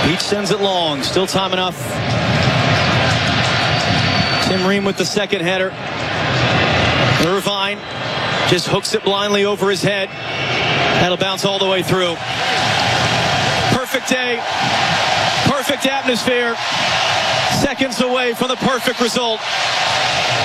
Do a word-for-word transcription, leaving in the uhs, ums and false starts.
Beach sends it long. Still time enough. Tim Ream with the second header. Irvine just hooks it blindly over his head. That'll bounce all the way through. Perfect day. Perfect atmosphere. Seconds away from the perfect result.